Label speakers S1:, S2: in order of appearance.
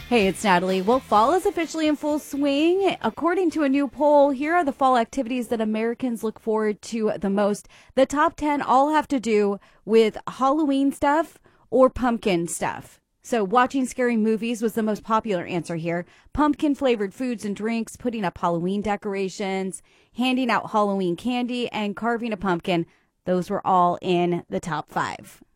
S1: Hey, it's Natalie. Well, fall is officially in full swing. According to a new poll, here are the fall activities that Americans look forward to the most. The top 10 all have to do with Halloween stuff or pumpkin stuff. So watching scary movies was the most popular answer here. Pumpkin flavored foods and drinks, putting up Halloween decorations, handing out Halloween candy, and carving a pumpkin. Those were all in the top 5.